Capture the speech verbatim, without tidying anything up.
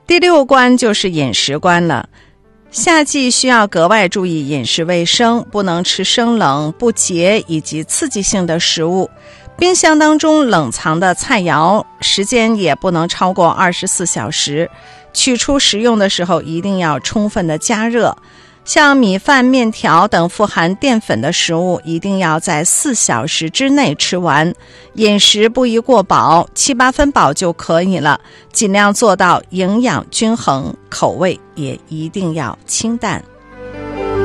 第六关就是饮食关了。夏季需要格外注意饮食卫生，不能吃生冷、不洁以及刺激性的食物。冰箱当中冷藏的菜肴时间也不能超过二十四小时，取出食用的时候一定要充分的加热。像米饭、面条等富含淀粉的食物一定要在四小时之内吃完，饮食不宜过饱，七八分饱就可以了，尽量做到营养均衡，口味也一定要清淡。